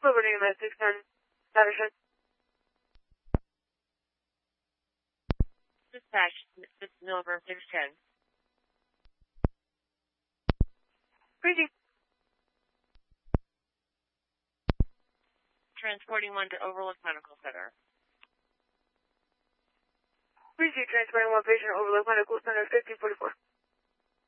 Liberty MS 610. Patterson. Dispatch, this is Milburn 610. Breezy. Transporting one to Overlook Medical Center. Breezy, transporting one patient to Overlook Medical Center, 1544.